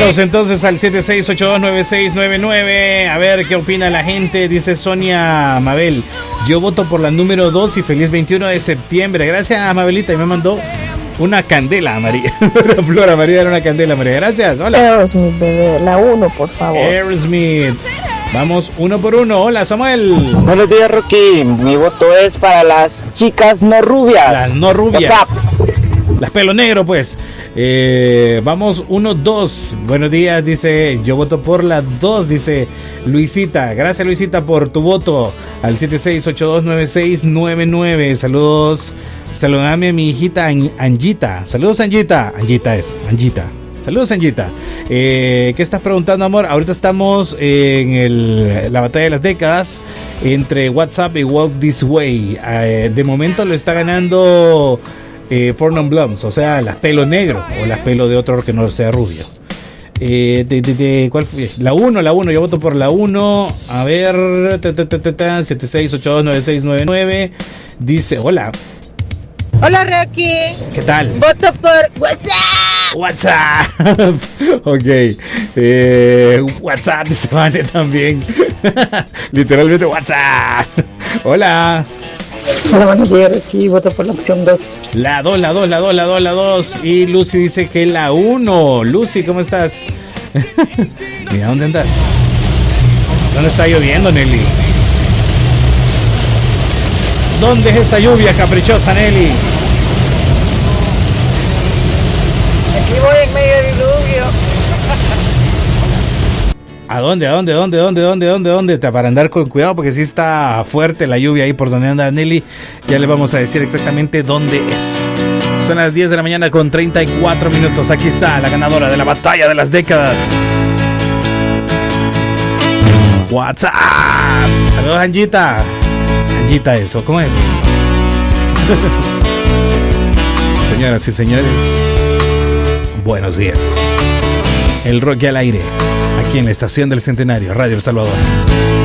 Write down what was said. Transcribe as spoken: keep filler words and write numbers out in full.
Votos entonces al siete seis ocho dos nueve seis nueve nueve. A ver qué opina la gente. Dice Sonia Mabel: yo voto por la número dos y feliz veintiuno de septiembre. Gracias, Mabelita. Y me mandó una candela, María. Flora María era una candela, María. Gracias. Hola. Aerosmith, bebé. La uno, por favor. Aerosmith. Vamos uno por uno. Hola, Samuel. Buenos días, Rocky. Mi voto es para las chicas no rubias. Las no rubias. Las pelo negro, pues. Eh, vamos uno, dos. Buenos días, dice. Yo voto por la dos, dice Luisita. Gracias, Luisita, por tu voto. Al siete seis ocho dos nueve seis nueve nueve. Saludos. Saludame a mi hijita An- Angita. Saludos, Angita. Angita es. Angita. Saludos, Angita. Eh, ¿Qué estás preguntando, amor? Ahorita estamos en el, la batalla de las décadas entre WhatsApp y Walk This Way. Eh, de momento lo está ganando eh, Four Non Blondes, o sea, las pelo negro o las pelo de otro que no sea rubio. Eh, de, de, de, ¿cuál fue? La uno, la uno. Yo voto por la uno. A ver, siete seis ocho dos nueve seis nueve nueve. Dice, hola. Hola, Rocky. ¿Qué tal? Voto por WhatsApp. WhatsApp. Ok. Eh, WhatsApp dice Vane también. Literalmente WhatsApp. Hola. Hola, buenos días, Rocky. Voto por la opción dos. La dos, la dos, la dos, la dos, la dos. Y Lucy dice que la uno. Lucy, ¿cómo estás? Mira, ¿dónde andas? ¿Dónde está lloviendo, Nelly? ¿Dónde es esa lluvia caprichosa, Nelly? Aquí voy en medio del diluvio. ¿A dónde, a dónde, a dónde, a dónde, a dónde, a dónde, a dónde? Para andar con cuidado porque sí está fuerte la lluvia ahí por donde anda Nelly. Ya le vamos a decir exactamente dónde es. Son las diez de la mañana con treinta y cuatro minutos. Aquí está la ganadora de la batalla de las décadas. WhatsApp. Saludos, Angita. Angita eso, ¿cómo es? Señoras y señores, buenos días. El Rocky al aire, aquí en la estación del Centenario, Radio El Salvador.